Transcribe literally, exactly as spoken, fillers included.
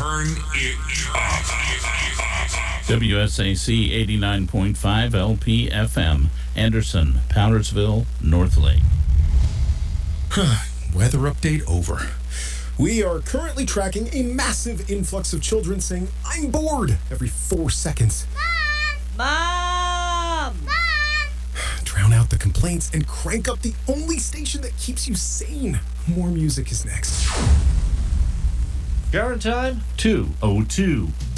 Turn it up. W S A C eighty-nine point five L P F M, Anderson, Powdersville, North Lake. Weather update over. We are currently tracking a massive influx of children saying, "I'm bored," every four seconds. Mom! Mom! Drown out the complaints and crank up the only station that keeps you sane. More music is next. Current time? two oh two.